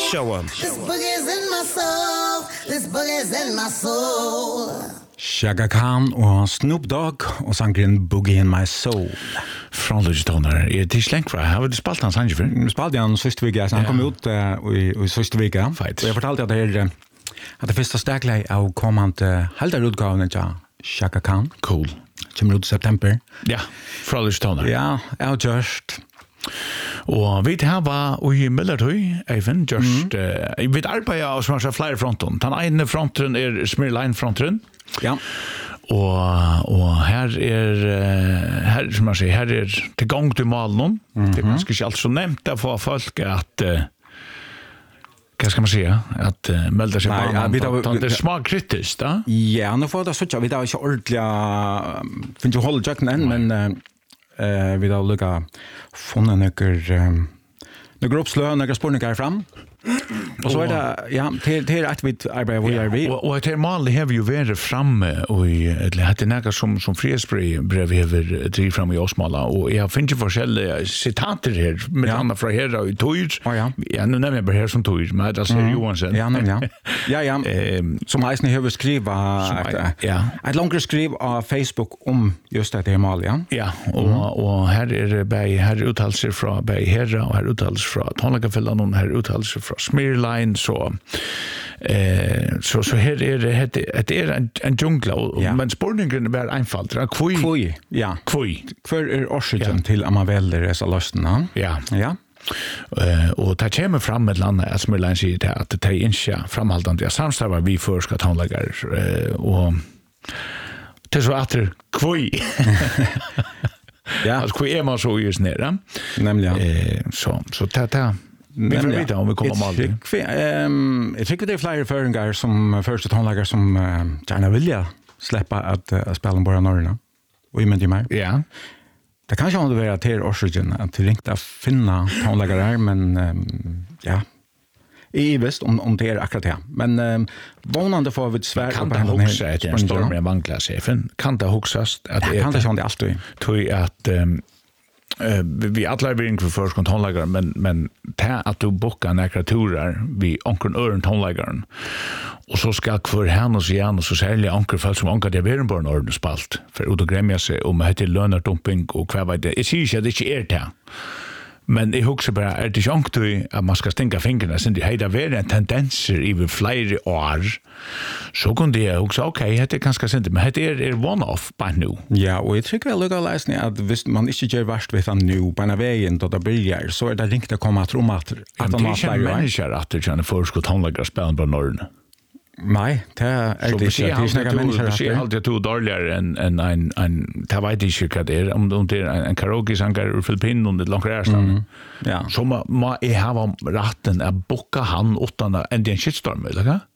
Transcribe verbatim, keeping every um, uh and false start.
show. This boogie's in my soul. This boogie's in my soul. Chaka Khan og Snoop Dogg og sangren Boogie in My Soul. Från Lugetoner. Er det ikke lengt fra? Har vi spalt han sanger før? Vi spalte han siste vika, så han kom ut uh, i, i siste vika. Fight. Og jeg fortalte at det er uh, at det første stegleg av kommende halvdare utgavene til Chaka Khan. Cool. Kommer ut i september. Ja, fra Lugetoner. Ja, jeg har gjørst. Og vi har i Millertøy, Eivind, just, mm. uh, vi arbeider av som er flere fronten. Den ene fronten er Smirline-fronten. Ja. Og, og her er, her, som man sier, her er til gang til malen. Mm-hmm. Det er ganske ikke alt så nevnt for folk at, uh, hva skal man si, at uh, melder seg på ja, det er smakritisk, da? Ja, nå får det så vi har ikke ordentlig, finnes jo holde tjøkken enn, men uh, uh, vi har lukket funnet noen, noen oppslø, noen spurninger fram. Og så er det, ja, til, til at vi arbeider hvor er vi. Og, og etter malet har vi jo vært fremme, og det er noe som, som fredsbrev har drivet frem i Åsmala, og jeg har finnet forskjellige sitater her, med ja. Anna fra her og i Tøyr. Oh, ja. Ja, nå nevner jeg bare her som Tøyr, men det er Ser Johansen. Ja, nemlig, ja. Ja, ja. Som Eisen har skrivet et, ja. et langere skriv av Facebook om just dette her malet, ja. Ja, og, mm. og her er bei, her uttalelser fra bei herra, og her uttalelser fra Tonlakafellene, og her uttalelser fra Smirline, så eh, så, så her er det det er en, en jungla, ja. Men spurningen er bare einfalt. Kvoi? Kvoi, ja. Kvoi. Hver er årsiden ja. Til at man velger disse løsene? Ja. Ja. Uh, og det kommer fram et eller annet, at Smirline sier til at det er ikke framholdende. Jeg samstarver vi for skal tonlegger, uh, og til så at det kvoi. Ja. Altså, kvoi er man så just nere. Nemlig, ja. Uh, så, så det er vi får vite om vi kommer med aldrig. Jeg tycker det er flere føringer som første tonelager som uh, gjerne vilja släppa at uh, spela bara norrna. Og i med mer. Ja. Det kan ikke være til årsøkjen at det ringte å finne tonelager her, men um, ja, jeg er visst om, om det er akkurat det. Men um, vånande får vi svær kan det hoksa etter en storm i vanklasefen? Kan det hoksast at det er kan det ikke alltid. Tror at um, Uh, vi alla är inte för först tonläggare men men ta att du bockar några turer vi ankern ören tonläggaren och så ska för hennes igen och så sälja anker för som anker det blir bara en orden spalt för att grämja sig om det lönerdumping och kvar vad det är sig att det inte är det. Men jeg husker bare, er det ikke ångtøy at man skal stinke fingrene, siden det heter vært en tendenser i flere år, så kunne jeg huske, ok, det er ganske sint, men det er, er one-off bare nå. Ja, og jeg tror jeg lukker lesning at hvis man ikke gjør verst ved den nå, på en veien da det blir, så er det ringt å komme til om at det er ikke en mennesker at det kjenner forskott håndlegger spillen på Norden. Nei, det er det ikke. Det er ikke mennesker. Du sier alltid to dårligere enn en, en, en, det vet ikke hva det er, om det er en, en karaoke-sanger ur Filippinen under langt rærstand. Mm. Ja. Så må, må jeg ha retten å boka han utan enn det er en shitstorm, eller hva?